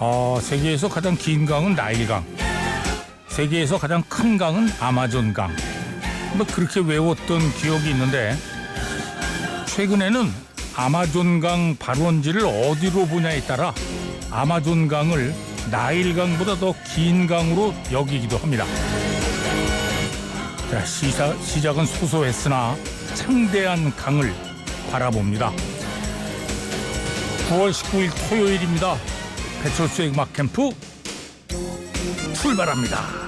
세계에서 가장 긴 강은 나일강, 세계에서 가장 큰 강은 아마존강. 뭐 그렇게 외웠던 기억이 있는데 최근에는 아마존강 발원지를 어디로 보냐에 따라 아마존강을 나일강보다 더 긴 강으로 여기기도 합니다. 자, 시작은 소소했으나 창대한 강을 바라봅니다. 9월 19일 토요일입니다. 배철수의 음악 캠프 출발합니다.